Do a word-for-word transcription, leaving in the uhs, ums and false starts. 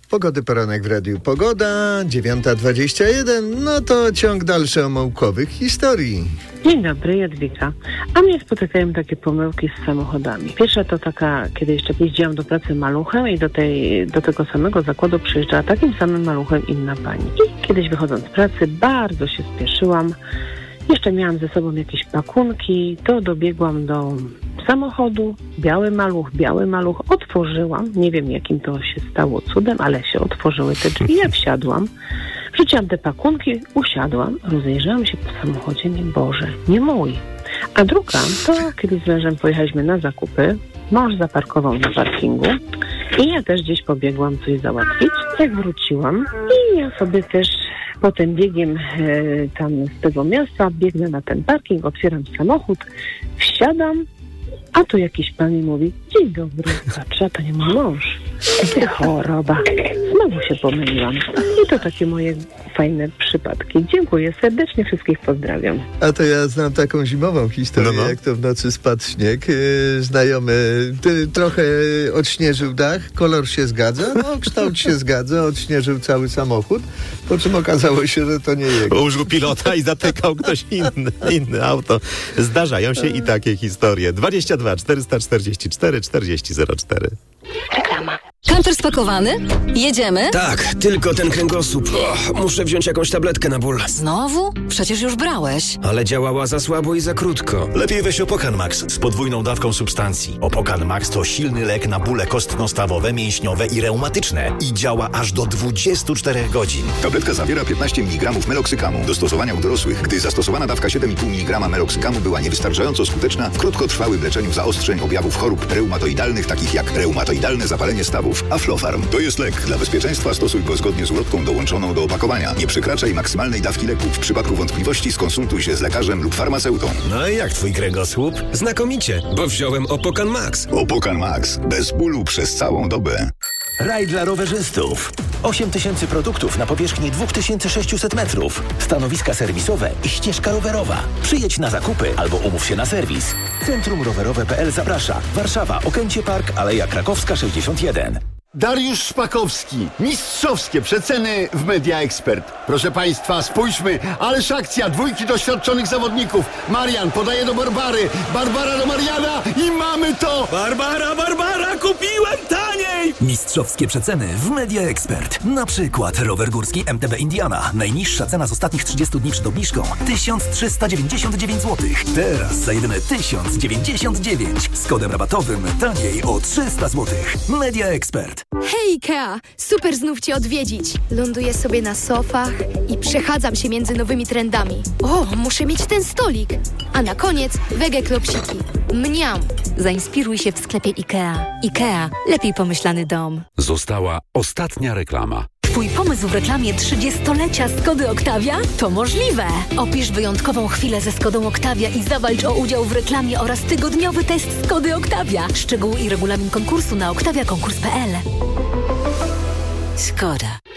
Pogody poranek w Radiu Pogoda, dziewiąta dwadzieścia jeden, no to ciąg dalszy omyłkowych historii. Dzień dobry, Jadwiga. A mnie spotykają takie pomyłki z samochodami. Pierwsza to taka, kiedy jeszcze jeździłam do pracy maluchem i do, tej, do tego samego zakładu przyjeżdżała takim samym maluchem inna pani. I kiedyś wychodząc z pracy bardzo się spieszyłam. Jeszcze miałam ze sobą jakieś pakunki, to dobiegłam do samochodu, biały maluch, biały maluch, otworzyłam, nie wiem jakim to się stało cudem, ale się otworzyły te drzwi, ja wsiadłam, wrzuciłam te pakunki, usiadłam, rozejrzałam się po samochodzie, nie Boże, nie mój. A druga, to kiedy z mężem pojechaliśmy na zakupy, mąż zaparkował na parkingu i ja też gdzieś pobiegłam coś załatwić, jak wróciłam i ja sobie też potem biegiem e, tam z tego miasta, biegnę na ten parking, otwieram samochód, wsiadam, a tu jakiś pan mi mówi: dzień dobry, patrzę, to nie mój mąż. Ty choroba. Znowu się pomyliłam. I to takie moje fajne przypadki. Dziękuję serdecznie, wszystkich pozdrawiam. A to ja znam taką zimową historię, no no. Jak to w nocy spadł śnieg. Yy, znajomy ty, trochę odśnieżył dach, kolor się zgadza, no kształt się zgadza, odśnieżył cały samochód, po czym okazało się, że to nie jego. Użył pilota i zatykał ktoś inny, inny auto. Zdarzają się i takie historie. dwadzieścia dwa czterysta czterdzieści cztery czterdzieści zero cztery. Reklama. Kamper spakowany? Jedziemy? Tak, tylko ten kręgosłup. O, muszę wziąć jakąś tabletkę na ból. Znowu? Przecież już brałeś. Ale działała za słabo i za krótko. Lepiej weź Opokan Max z podwójną dawką substancji. Opokan Max to silny lek na bóle kostno-stawowe, mięśniowe i reumatyczne. I działa aż do dwudziestu czterech godzin. Tabletka zawiera piętnaście miligramów meloksykamu. Do stosowania u dorosłych, gdy zastosowana dawka siedem i pół miligrama meloksykamu była niewystarczająco skuteczna w krótkotrwałym leczeniu zaostrzeń objawów chorób reumatoidalnych, takich jak reumatoidalne zapalenie stawów. Aflofarm to jest lek. Dla bezpieczeństwa stosuj go zgodnie z ulotką dołączoną do opakowania. Nie przekraczaj maksymalnej dawki leku. W przypadku wątpliwości skonsultuj się z lekarzem lub farmaceutą. No i jak twój kręgosłup? Znakomicie, bo wziąłem Opokan Max. Opokan Max. Bez bólu przez całą dobę. Raj dla rowerzystów. osiem tysięcy produktów na powierzchni dwa tysiące sześćset metrów. Stanowiska serwisowe i ścieżka rowerowa. Przyjedź na zakupy albo umów się na serwis. Centrum rowerowe kropka p l zaprasza. Warszawa, Okęcie Park, Aleja Krakowska sześćdziesiąt jeden. Dariusz Szpakowski. Mistrzowskie przeceny w Media Expert. Proszę Państwa, spójrzmy. Ależ akcja dwójki doświadczonych zawodników. Marian podaje do Barbary. Barbara do Mariana i mamy to! Barbara, Barbara, kupiłem taniej! Mistrzowskie przeceny w Media Expert. Na przykład rower górski M T B Indiana. Najniższa cena z ostatnich trzydziestu dni przed obniżką tysiąc trzysta dziewięćdziesiąt dziewięć złotych. Teraz za jedyne tysiąc dziewięćdziesiąt dziewięć. Z kodem rabatowym taniej o trzysta złotych. Media Expert. Hej Ikea! Super znów Cię odwiedzić. Ląduję sobie na sofach i przechadzam się między nowymi trendami. O, muszę mieć ten stolik. A na koniec wege klopsiki. Mniam! Zainspiruj się w sklepie Ikea. Ikea. Lepiej pomyślany dom. Została ostatnia reklama. Twój pomysł w reklamie trzydziestolecia Skody Octavia? To możliwe! Opisz wyjątkową chwilę ze Skodą Octavia i zawalcz o udział w reklamie oraz tygodniowy test Skody Octavia. Szczegóły i regulamin konkursu na octavia konkurs kropka p l. Skoda.